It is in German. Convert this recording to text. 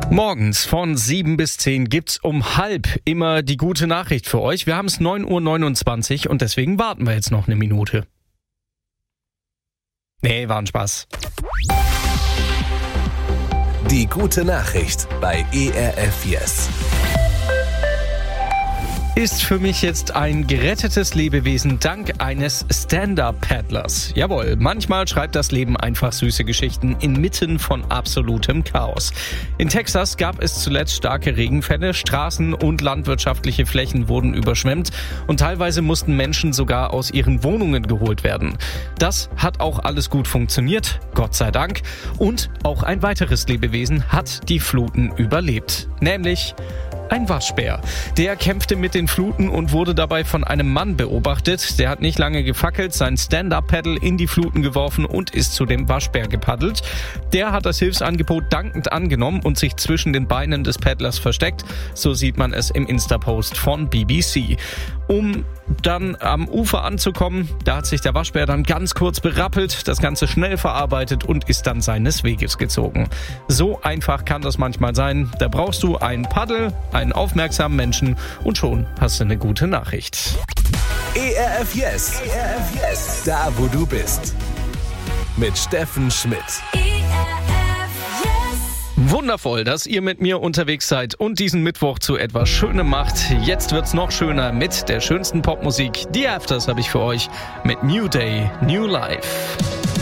Morgens von 7 bis 10 gibt's um halb immer die gute Nachricht für euch. Wir haben es 9:29 Uhr und deswegen warten wir jetzt noch eine Minute. Nee, war ein Spaß. Die gute Nachricht bei ERF Yes. Ist für mich jetzt ein gerettetes Lebewesen dank eines Stand-Up-Paddlers. Jawohl, manchmal schreibt das Leben einfach süße Geschichten inmitten von absolutem Chaos. In Texas gab es zuletzt starke Regenfälle, Straßen und landwirtschaftliche Flächen wurden überschwemmt und teilweise mussten Menschen sogar aus ihren Wohnungen geholt werden. Das hat auch alles gut funktioniert, Gott sei Dank. Und auch ein weiteres Lebewesen hat die Fluten überlebt, nämlich ein Waschbär. Der kämpfte mit den Fluten und wurde dabei von einem Mann beobachtet. Der hat nicht lange gefackelt, sein Stand-Up-Paddle in die Fluten geworfen und ist zu dem Waschbär gepaddelt. Der hat das Hilfsangebot dankend angenommen und sich zwischen den Beinen des Paddlers versteckt. So sieht man es im Insta-Post von BBC. Um dann am Ufer anzukommen, da hat sich der Waschbär dann ganz kurz berappelt, das Ganze schnell verarbeitet und ist dann seines Weges gezogen. So einfach kann das manchmal sein. Da brauchst du ein Paddel, einen aufmerksamen Menschen und schon hast du eine gute Nachricht. ERF Yes. ERF Yes. Da, wo du bist. Mit Steffen Schmidt. Wundervoll, dass ihr mit mir unterwegs seid und diesen Mittwoch zu etwas Schönem macht. Jetzt wird's noch schöner mit der schönsten Popmusik. Die Afters habe ich für euch mit New Day, New Life.